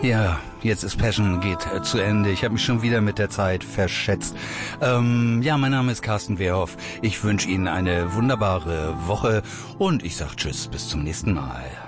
Ja, jetzt ist Passion, geht zu Ende. Ich habe mich schon wieder mit der Zeit verschätzt. Mein Name ist Carsten Wehrhoff. Ich wünsche Ihnen eine wunderbare Woche und ich sag Tschüss, bis zum nächsten Mal.